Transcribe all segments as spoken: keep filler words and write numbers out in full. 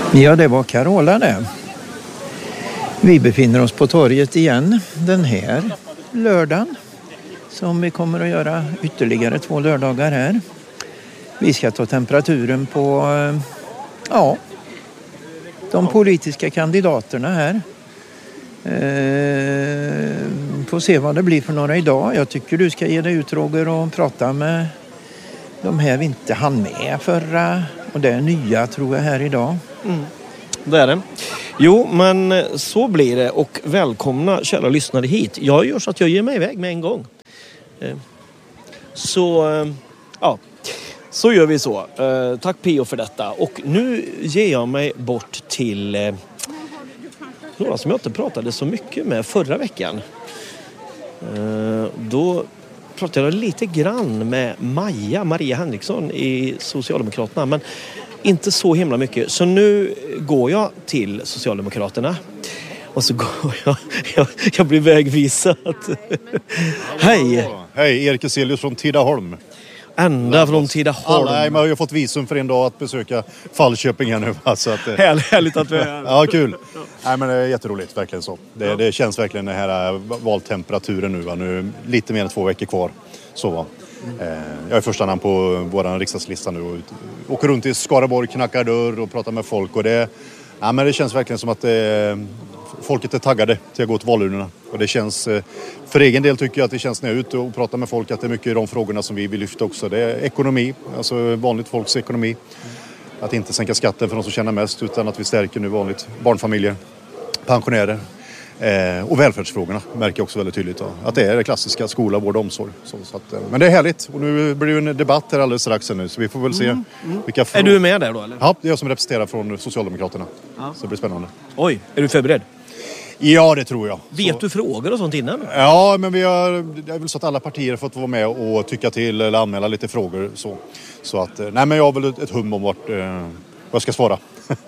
Ja, det var Carola det. Vi befinner oss på torget igen den här lördagen. Som vi kommer att göra ytterligare två lördagar här. Vi ska ta temperaturen på ja, de politiska kandidaterna här. Eh, får se vad det blir för några idag. Jag tycker du ska ge dig ut, Roger, och prata med de här vi inte hann med förra. Och det är nya, tror jag, här idag. Mm. Det är det. Jo, men så blir det. Och välkomna kära lyssnare hit. Jag gör så att jag ger mig iväg med en gång. Så, ja. Så gör vi så. Tack Pio för detta. Och nu ger jag mig bort till några som jag inte pratade så mycket med förra veckan. Då pratade jag lite grann med Maja, Maria Henriksson i Socialdemokraterna. Men inte så himla mycket. Så nu går jag till Socialdemokraterna. Och så går jag, jag, jag blir vägvisad. Hej! Hej, Erik Eselius från Tidaholm. Ända från Tidaholm. Alla, nej, men jag har fått visum för en dag att besöka Falköping här nu. Så att, Härligt, härligt att du är här. Ja, kul. Nej, men det är jätteroligt, verkligen så. Det, ja. det känns verkligen den här valtemperaturen nu. Va? Nu lite mer än två veckor kvar. Så va. Mm. Jag är första namn på vår riksdagslista nu. Och åker runt i Skaraborg, knackar dörr och pratar med folk. Och det, ja, men det känns verkligen som att det, folket är taggade till att gå till valurnorna. Och det känns, för egen del tycker jag att det känns när jag är ute och pratar med folk att det är mycket i de frågorna som vi vill lyfta också. Det är ekonomi, alltså vanligt folks ekonomi. Mm. Att inte sänka skatten för de som tjänar mest utan att vi stärker nu vanligt barnfamiljer, pensionärer. Eh, och välfärdsfrågorna märker jag också väldigt tydligt. Då. Att det är det klassiska, skola, vård och omsorg. Så, så att, eh, men det är härligt. Och nu blir det en debatt här alldeles strax nu. Så vi får väl se mm, mm. vilka frågor. Är du med där då? Eller? Ja, det är jag som representerar från Socialdemokraterna. Ja. Så det blir spännande. Oj, är du förberedd? Ja, det tror jag. Vet så. du frågor och sånt innan? Ja, men vi har, det är väl så att alla partier har fått vara med och tycka till eller anmäla lite frågor. Så, så att, nej men jag har väl ett, ett hum om vart, eh, vad jag ska svara.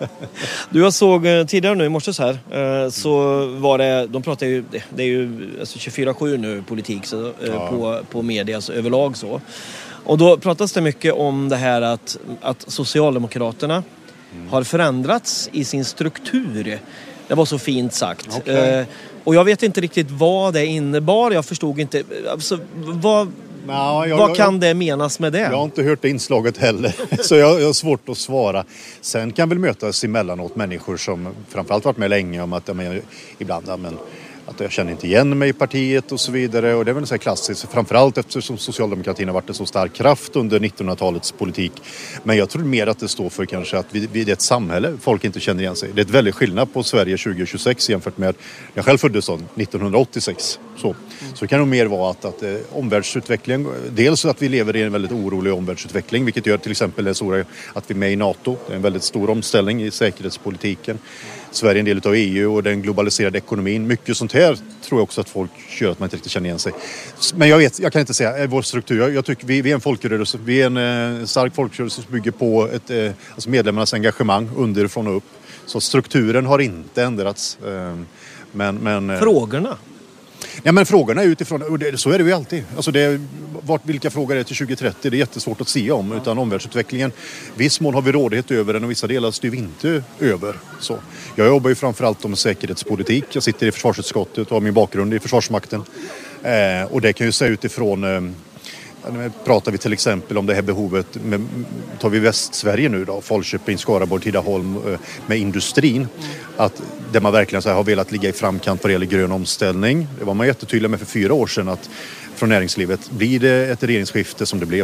Du, jag såg tidigare nu i morse här så var det, de pratar ju, det är ju alltså tjugofyra sju nu politik så, ja. på, på media alltså, överlag så. Och då pratas det mycket om det här att, att Socialdemokraterna mm. har förändrats i sin struktur. Det var så fint sagt. Okay. Eh, och jag vet inte riktigt vad det innebar. Jag förstod inte, alltså, vad... Ja, jag, Vad kan jag, det menas med det? Jag har inte hört det inslaget heller. Så jag, jag har svårt att svara. Sen kan väl mötas emellanåt människor som framförallt varit med länge om att ja, men, ibland ja, men, att jag känner inte igen mig i partiet och så vidare. Och det är väl så här klassiskt. Framförallt eftersom socialdemokratin har varit en så stark kraft under nittonhundratalets politik. Men jag tror mer att det står för kanske att vi, vi är ett samhälle folk inte känner igen sig. Det är ett väldigt skillnad på Sverige tjugo tjugosex jämfört med jag själv föddes så nittonhundraåttiosex. Så, mm. så det kan nog mer vara att, att eh, omvärldsutvecklingen, dels att vi lever i en väldigt orolig omvärldsutveckling, vilket gör till exempel det stora att vi är med i NATO. Det är en väldigt stor omställning i säkerhetspolitiken. Sverige är en del av E U och den globaliserade ekonomin. Mycket sånt här tror jag också att folk kör att man inte riktigt känner igen sig. Men jag vet, jag kan inte säga vår struktur. Jag, jag tycker vi, vi är en folkrörelse. Vi är en eh, stark folkrörelse som bygger på ett, eh, alltså medlemmarnas engagemang underifrån och upp. Så strukturen har inte ändrats. Eh, men, men, eh, Frågorna? Ja, men frågorna är utifrån, och det, så är det ju alltid. Alltså det, vart, vilka frågor är till tjugo trettio? Det är jättesvårt att se om. Utan omvärldsutvecklingen, viss mån har vi rådighet över den och vissa delar styr vi inte över. Så. Jag jobbar ju framförallt om säkerhetspolitik. Jag sitter i försvarsutskottet och har min bakgrund i Försvarsmakten. Eh, och det kan ju se utifrån... Eh, pratar vi till exempel om det här behovet med, tar vi Västsverige nu då, Falköping, Skaraborg, Tidaholm med industrin, mm. att där man verkligen så här har velat ligga i framkant vad det gäller grön omställning. Det var man jättetydlig med för fyra år sedan att från näringslivet, blir det ett regeringsskifte som det blev,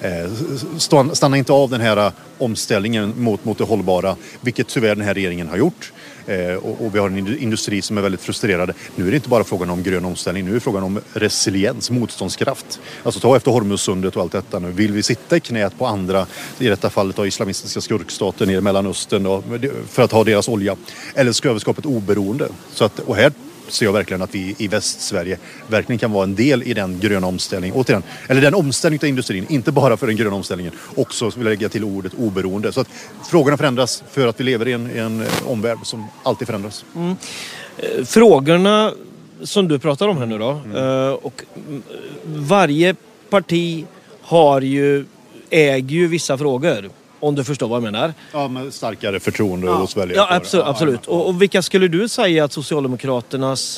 eh, stanna inte av den här omställningen mot, mot det hållbara, vilket tyvärr den här regeringen har gjort. Eh, och, och vi har en industri som är väldigt frustrerade. Nu är det inte bara frågan om grön omställning, nu är det frågan om resiliens, motståndskraft. Alltså ta efter Hormuzsundet och allt detta nu. Vill vi sitta i knät på andra, i detta fallet av islamistiska skurkstater nere i Mellanöstern då, för att ha deras olja? Eller ska vi skapa ett oberoende? Så att, och här ser jag verkligen att vi i Västsverige verkligen kan vara en del i den gröna omställningen. Återigen, eller den omställningen av industrin, inte bara för den gröna omställningen, också vill jag lägga till ordet oberoende. Så att frågorna förändras för att vi lever i en, en omvärld som alltid förändras. Mm. Frågorna som du pratar om här nu då, mm. och varje parti har ju, äger ju vissa frågor. Om du förstår vad jag menar. Ja, med starkare förtroende ja. hos väljare. Ja, absolut. absolut. Och, och vilka skulle du säga att Socialdemokraternas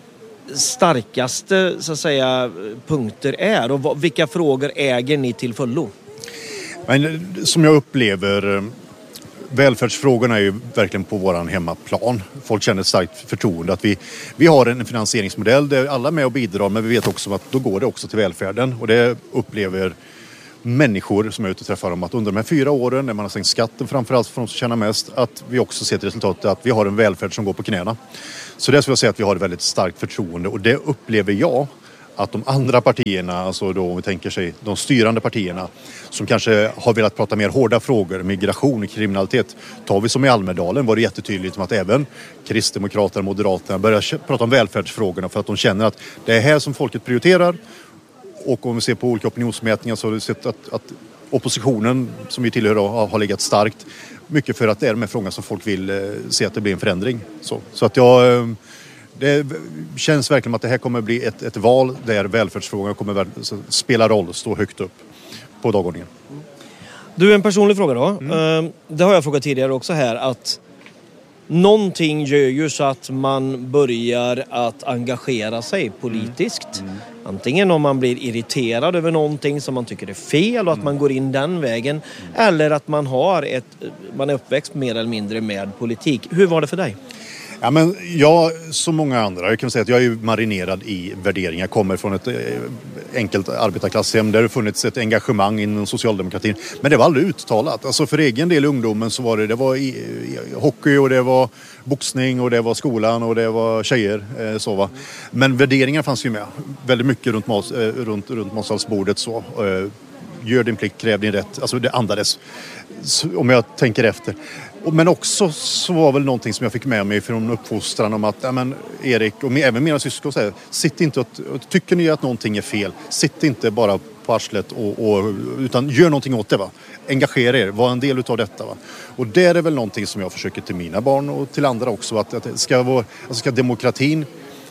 starkaste så att säga, punkter är? Och vad, vilka frågor äger ni till fullo? Men, som jag upplever, välfärdsfrågorna är ju verkligen på våran hemmaplan. Folk känner ett starkt förtroende att vi, vi har en finansieringsmodell där alla är med och bidrar, men vi vet också att då går det också till välfärden. Och det upplever människor som är ute och träffar dem att under de här fyra åren när man har sänkt skatten framförallt för de som tjänar mest, att vi också ser ett resultat att vi har en välfärd som går på knäna. Så det skulle jag säga att vi har ett väldigt starkt förtroende, och det upplever jag att de andra partierna, alltså då om vi tänker sig de styrande partierna som kanske har velat prata mer hårda frågor, migration och kriminalitet, tar vi som i Almedalen var det jättetydligt om att även Kristdemokraterna och Moderaterna börjar prata om välfärdsfrågorna för att de känner att det är här som folket prioriterar. Och om vi ser på olika opinionsmätningar så har vi sett att, att oppositionen som vi tillhör har, har legat starkt mycket för att det är de här frågorna som folk vill eh, se att det blir en förändring. Så, så att jag... Eh, det känns verkligen att det här kommer bli ett, ett val där välfärdsfrågorna kommer att spela roll och stå högt upp på dagordningen. Du, en personlig fråga då. Mm. Det har jag frågat tidigare också här, att någonting gör ju så att man börjar att engagera sig politiskt. Mm. Mm. Antingen om man blir irriterad över någonting som man tycker är fel och att mm. man går in den vägen. Mm. Eller att man har ett, man är uppväxt mer eller mindre med politik. Hur var det för dig? Ja, men jag, som många andra, jag kan säga att jag är marinerad i värderingar. Jag kommer från ett eh, enkelt arbetarklasshem där det funnits ett engagemang inom socialdemokratin. Men det var aldrig uttalat. Alltså för egen del i ungdomen så var det, det var i, i, hockey och det var boxning och det var skolan och det var tjejer. Eh, så va. Men värderingar fanns ju med. Väldigt mycket runt, mas, eh, runt, runt matsalsbordet så. Eh, gör din plikt, kräv din rätt. Alltså det andades. Så, om jag tänker efter. Men också så var väl någonting som jag fick med mig från uppfostran om att ja, men Erik och även mina syskon säger, sitt inte och, och tycker ni att någonting är fel, sitt inte bara på arslet och, och, utan gör någonting åt det va. Engagera er, var en del utav detta va. Och det är väl någonting som jag försöker till mina barn och till andra också, att, att ska, vara, alltså ska demokratin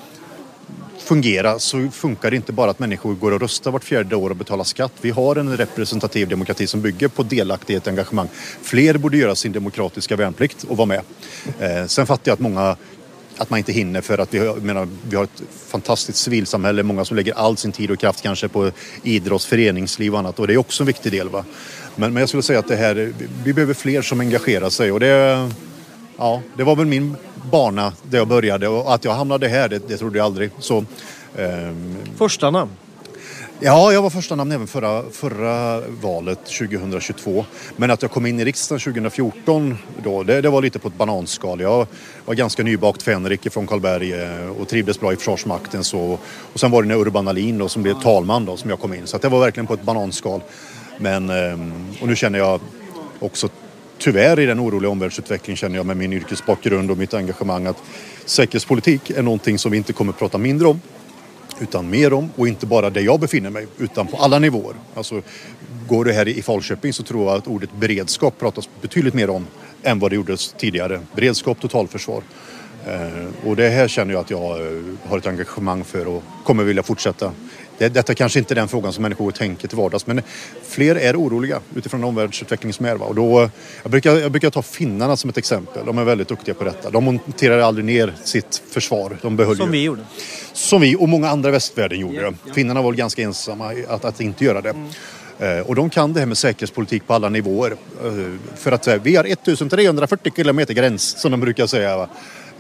fungera så funkar det inte bara att människor går och röstar vart fjärde år och betalar skatt. Vi har en representativ demokrati som bygger på delaktighet och engagemang. Fler borde göra sin demokratiska värnplikt och vara med. Eh, sen fattar jag att många att man inte hinner för att vi har, menar, vi har ett fantastiskt civilsamhälle. Många som lägger all sin tid och kraft kanske på idrotts, föreningsliv och annat. Och det är också en viktig del va. Men, men jag skulle säga att det här, vi behöver fler som engagerar sig och det, ja, det var väl min bana där jag började och att jag hamnade här, det, det trodde jag aldrig. Så, ehm... Första namn? Ja, jag var första namn även förra, förra valet tjugohundratjugotvå. Men att jag kom in i riksdagen tjugohundrafjorton då, det, det var lite på ett bananskal. Jag var ganska nybakt fänrik från Karlberg och trivdes bra i Försvarsmakten. Så, och sen var det när Urban Ahlin då, som blev talman då, som jag kom in. Så att det var verkligen på ett bananskal. Men, och nu känner jag också tyvärr i den oroliga omvärldsutvecklingen känner jag med min yrkesbakgrund och mitt engagemang att säkerhetspolitik är någonting som vi inte kommer att prata mindre om utan mer om, och inte bara där jag befinner mig utan på alla nivåer. Alltså, går det här i Falköping så tror jag att ordet beredskap pratas betydligt mer om än vad det gjordes tidigare. Beredskap, totalförsvar. Eh, och det här känner jag att jag har ett engagemang för och kommer vilja fortsätta. Det, detta kanske inte är den frågan som människor tänker till vardags, men fler är oroliga utifrån omvärldsutvecklingen som är. Va? Och då, jag, brukar, jag brukar ta finnarna som ett exempel. De är väldigt duktiga på detta. De monterade aldrig ner sitt försvar. De behöll som ju. vi gjorde. Som vi och många andra västvärlden gjorde. Ja, ja. Finnarna var ganska ensamma att, att inte göra det. Mm. Och de kan det här med säkerhetspolitik på alla nivåer. För att säga, vi har ettusentrehundrafyrtio kilometer gräns, som de brukar säga. Va?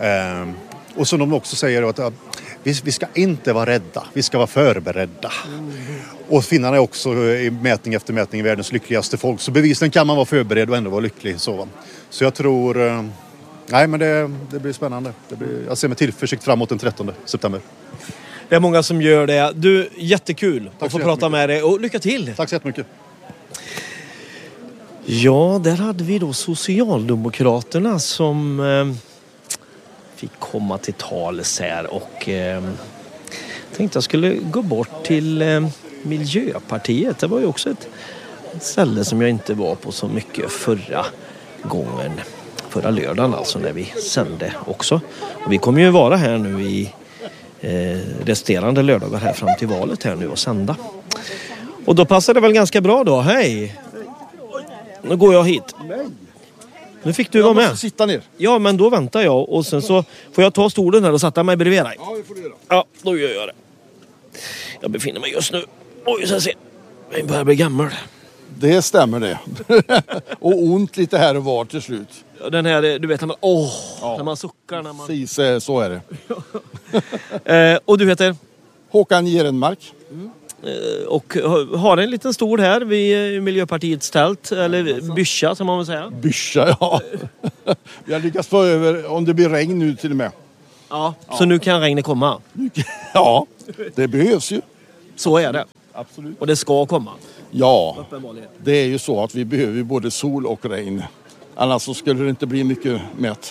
Och som de också säger att vi, vi ska inte vara rädda, vi ska vara förberedda. Mm. Och finnarna är också i mätning efter mätning världens lyckligaste folk. Så bevisligen kan man vara förberedd och ändå vara lycklig. Så, så jag tror... Nej, men det, det blir spännande. Det blir, jag ser med tillförsikt framåt den trettonde september. Det är många som gör det. Du, jättekul Tack att få prata med dig och lycka till. Tack så jättemycket. Ja, där hade vi då Socialdemokraterna som eh, fick komma till tals här och eh, tänkte jag skulle gå bort till eh, Miljöpartiet. Det var ju också ett ställe som jag inte var på så mycket förra gången. Förra lördagen alltså när vi sände också. Och vi kommer ju vara här nu i eh, resterande lördagar här fram till valet här nu och sända. Och då passar det väl ganska bra då. Hej! Nu går jag hit. Nej. Nu fick du Jag vara måste med. sitta ner. Ja, men då väntar jag och sen så får jag ta stolen här och sätta mig bredvid dig. Ja, det får du göra. Ja, då gör jag det. Jag befinner mig just nu. Oj, så se. Jag börjar bli gammal. Det stämmer det. Och ont lite här och var till slut. Ja, den här, du vet när man, åh, Ja. när man suckar. När man... Precis, eh, så är det. eh, och du heter? Håkan Jerenmark. Eh, och har en liten stol här vid Miljöpartiets tält. Eller byscha som man vill säga. Byscha, ja. Vi har lyckats få över, om det blir regn nu till och med. Ja, så nu kan regnet komma. Ja, det behövs ju. Så är det. Absolut. Och det ska komma. Ja, Uppenbarligen. det är ju så att vi behöver både sol och regn. Annars så skulle det inte bli mycket mät.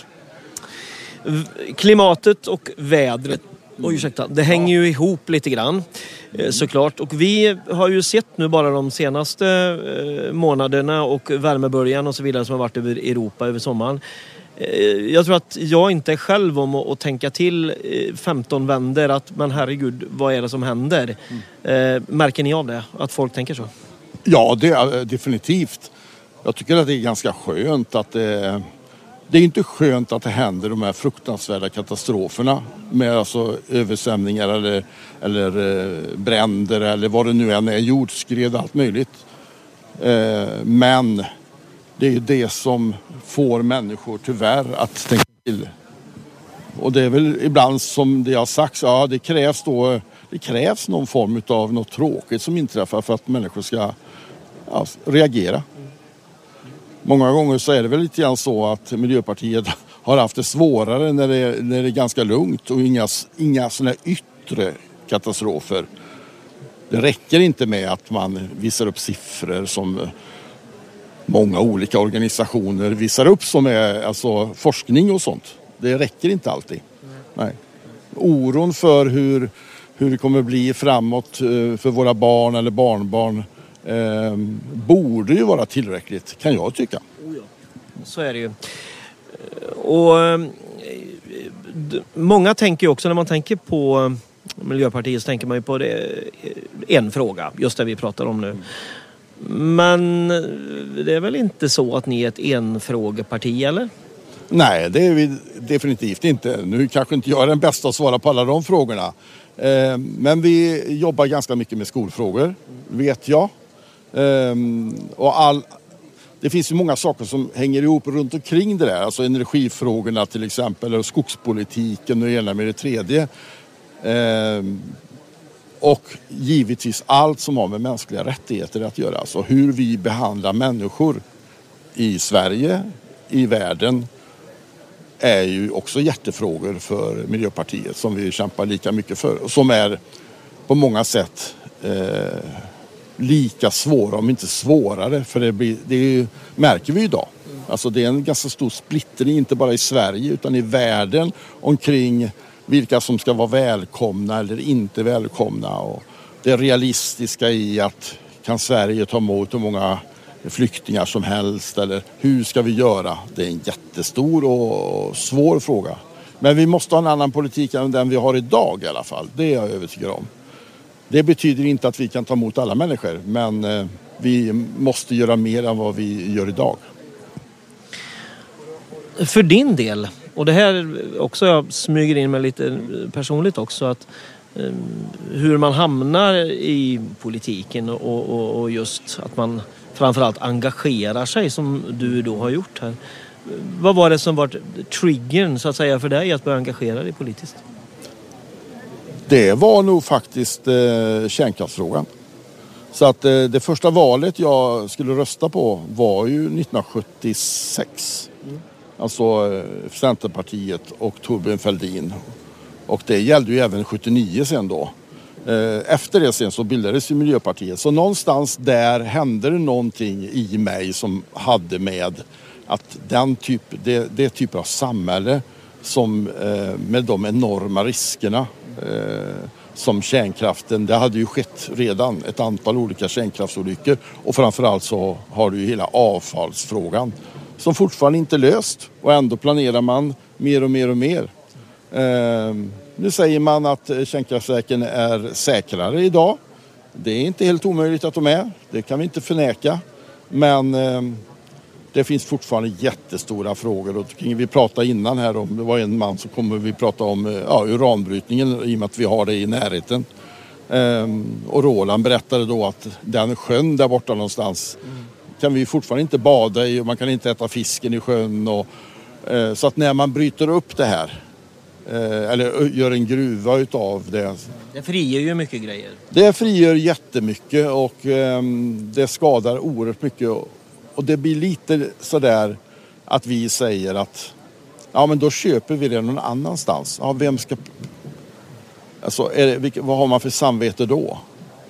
Klimatet och vädret, oj, ursäkta, det hänger ju ihop lite grann eh, såklart. Och vi har ju sett nu bara de senaste eh, månaderna och värmeböljan och så vidare som har varit över Europa över sommaren. Eh, jag tror att jag inte är själv om att, att tänka till eh, femton vänder att men herregud, vad är det som händer? Eh, märker ni av det? Att folk tänker så? Ja, det är definitivt. Jag tycker att det är ganska skönt att det... Det är inte skönt att det händer de här fruktansvärda katastroferna med alltså översvämningar eller, eller eh, bränder eller vad det nu än är, jordskred och allt möjligt. Eh, men det är ju det som får människor tyvärr att tänka till. Och det är väl ibland som det har sagts, ja det krävs då, det krävs någon form av något tråkigt som inträffar för att människor ska ja, reagera. Många gånger så är det väl lite grann så att Miljöpartiet har haft det svårare när det, när det är ganska lugnt och inga, inga sådana yttre katastrofer. Det räcker inte med att man visar upp siffror som många olika organisationer visar upp som är alltså forskning och sånt. Det räcker inte alltid. Nej. Oron för hur, hur det kommer bli framåt för våra barn eller barnbarn Eh, borde ju vara tillräckligt, kan jag tycka. Så är det ju. Och eh, många tänker ju också, när man tänker på Miljöpartiet så tänker man ju på det, en fråga, just det vi pratar om nu. Men det är väl inte så att ni är ett enfrågeparti, eller? Nej, det är vi definitivt inte. Nu kanske inte jag är den bästa att svara på alla de frågorna. Eh, men vi jobbar ganska mycket med skolfrågor, vet jag. Um, och all, det finns ju många saker som hänger ihop runt omkring det där. Alltså energifrågorna till exempel, eller skogspolitiken och det ena med det tredje. Um, och givetvis allt som har med mänskliga rättigheter att göra. Alltså hur vi behandlar människor i Sverige, i världen, är ju också hjärtefrågor för Miljöpartiet som vi kämpar lika mycket för. Och som är på många sätt eh, lika svåra, om inte svårare, för det, blir, det är ju, märker vi idag. Alltså det är en ganska stor splittring, inte bara i Sverige utan i världen omkring vilka som ska vara välkomna eller inte välkomna. Och det realistiska i att kan Sverige ta emot hur många flyktingar som helst eller hur ska vi göra? Det är en jättestor och svår fråga. Men vi måste ha en annan politik än den vi har idag i alla fall. Det är jag övertygad om. Det betyder inte att vi kan ta emot alla människor, men eh, vi måste göra mer än vad vi gör idag. För din del, och det här också jag smyger in med lite personligt också, att eh, hur man hamnar i politiken och, och, och just att man framförallt engagerar sig som du då har gjort här. Vad var det som var triggern så att säga för dig att börja engagera dig politiskt? Det var nog faktiskt eh, kärnkraftsfrågan. Så att eh, det första valet jag skulle rösta på var ju nittonhundrasjuttiosex. Mm. Alltså eh, Centerpartiet och Thorbjörn Fälldin. Och det gällde ju även sjuttionio sen då. Eh, efter det sen så bildades ju Miljöpartiet. Så någonstans där hände det någonting i mig som hade med att den typ, det, det typ av samhälle som eh, med de enorma riskerna eh, som kärnkraften, det hade ju skett redan ett antal olika kärnkraftsolyckor och framförallt så har du ju hela avfallsfrågan som fortfarande inte är löst och ändå planerar man mer och mer och mer. Eh, nu säger man att kärnkraftverken är säkrare idag. Det är inte helt omöjligt att de är, det kan vi inte förneka, men eh, Det finns fortfarande jättestora frågor. Och vi pratade innan här om, det var en man som kommer vi prata om ja, uranbrytningen i och med att vi har det i närheten. Ehm, och Roland berättade då att den sjön där borta någonstans mm. kan vi fortfarande inte bada i och man kan inte äta fisken i sjön. Och, eh, så att när man bryter upp det här eh, eller gör en gruva utav det. Det frigör ju mycket grejer. Det frigör jättemycket och eh, det skadar oerhört mycket. Och det blir lite sådär att vi säger att ja men då köper vi det någon annanstans. Ja, vem ska... Alltså, är det, vilka, vad har man för samvete då?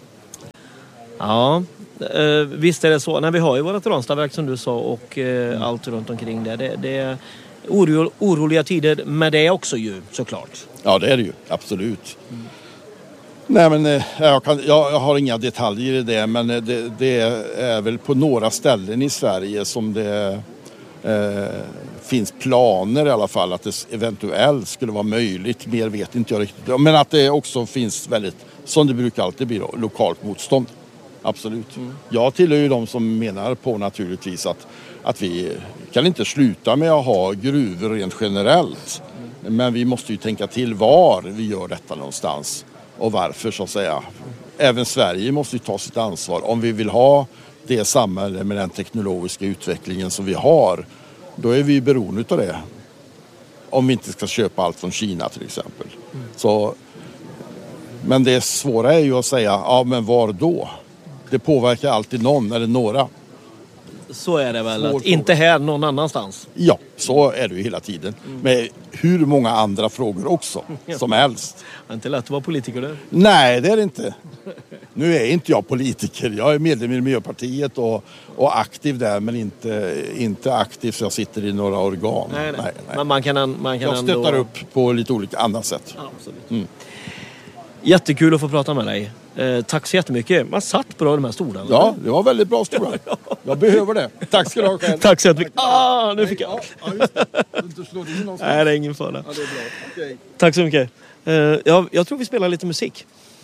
Ja, eh, visst är det så. Nej, vi har ju vårt Ranstadverk som du sa och eh, mm. allt runt omkring det. Det, det är oro, oroliga tider med det också ju, såklart. Ja, det är det ju. Absolut. Mm. Nej, men eh, jag, kan, jag, jag har inga detaljer i det, men det, det är väl på några ställen i Sverige som det eh, finns planer i alla fall att det eventuellt skulle vara möjligt. Mer vet inte jag riktigt. Men att det också finns väldigt, som det brukar alltid bli, lokalt motstånd. Absolut. Mm. Jag tillhör ju de som menar på naturligtvis att, att vi kan inte sluta med att ha gruvor rent generellt. Mm. Men vi måste ju tänka till var vi gör detta någonstans. Och varför så att säga. Även Sverige måste ju ta sitt ansvar. Om vi vill ha det samhälle med den teknologiska utvecklingen som vi har. Då är vi beroende av det. Om vi inte ska köpa allt från Kina till exempel. Mm. Så, men det svåra är ju att säga, ja men var då? Det påverkar alltid någon eller några. Så är det väl, att inte här någon annanstans. Ja, så är det ju hela tiden. Mm. Med hur många andra frågor också, som helst. Det är inte lätt att vara politiker där. Nej, det är det inte. Nu är inte jag politiker. Jag är medlem i Miljöpartiet och, och aktiv där, men inte, inte aktiv så jag sitter i några organ. Nej, nej. nej, nej. Men man kan, man kan jag stöttar ändå... upp på lite olika andra sätt. Ja, absolut. Mm. Jättekul att få prata med dig. Eh, tack så jättemycket. Man satt bra i de här stolarna. Ja, det var väldigt bra stolar. Jag behöver det. Tack ska du ha själv. Tack så jättemycket. Ah, nu fick jag. Ja, ja, just det. Du slår in någonstans. Nej, det är ingen fara. Ja, det är bra. Okay. Tack så mycket. Eh, jag, jag tror vi spelar lite musik.